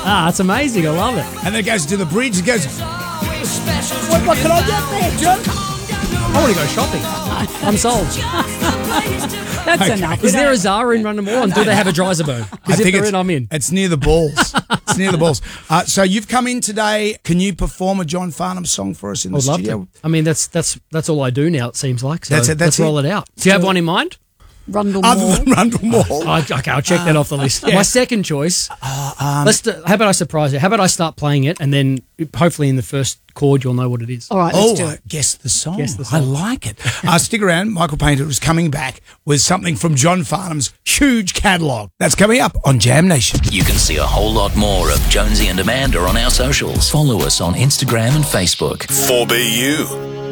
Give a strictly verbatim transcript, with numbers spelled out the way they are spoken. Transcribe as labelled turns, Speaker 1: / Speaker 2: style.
Speaker 1: Ah, it's amazing. I love it.
Speaker 2: And then it goes to the bridge. It goes.
Speaker 1: What, what can I get there, John? I want to go shopping. I'm sold.
Speaker 3: That's
Speaker 2: Okay.
Speaker 3: enough.
Speaker 1: Is there a Zara in Rundle and do they have a Dryserburn?
Speaker 2: I
Speaker 1: Because if
Speaker 2: think
Speaker 1: they're
Speaker 2: it's,
Speaker 1: in, I'm in.
Speaker 2: it's near the balls. It's near the balls. Uh, so you've come in today. Can you perform a John Farnham song for us in
Speaker 1: I
Speaker 2: the
Speaker 1: would love
Speaker 2: studio?
Speaker 1: to. I mean, that's that's that's all I do now, it seems like. So
Speaker 2: That's it, that's
Speaker 1: let's roll
Speaker 2: it.
Speaker 1: it out. Do you have one in mind?
Speaker 3: Rundle
Speaker 2: Other
Speaker 3: Mall.
Speaker 2: than Rundle Mall.
Speaker 1: Oh, okay, I'll check that off the list. My second choice.
Speaker 2: um,
Speaker 1: let's. Do, how about I surprise you? How about I start playing it, and then hopefully in the first chord you'll know what it is.
Speaker 3: All right,
Speaker 2: Oh,
Speaker 3: let's do it.
Speaker 2: guess the song.
Speaker 1: Guess the
Speaker 2: I
Speaker 1: song.
Speaker 2: like it. Uh, stick around. Michael Painter is coming back with something from John Farnham's huge catalogue. That's coming up on Jam Nation.
Speaker 4: You can see a whole lot more of Jonesy and Amanda on our socials. Follow us on Instagram and Facebook.
Speaker 5: four B U.